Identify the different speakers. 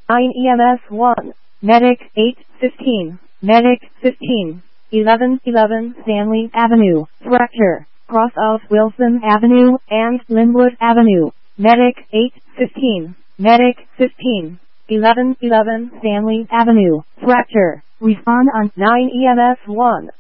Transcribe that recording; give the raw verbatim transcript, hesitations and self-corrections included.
Speaker 1: nine E M S one. Medic eight fifteen. Medic fifteen. eleven eleven Stanley Avenue, Rector, cross of Wilson Avenue and Linwood Avenue. Medic eight fifteen. Medic fifteen. eleven eleven Stanley Avenue, Rector. Respond on nine E M S one.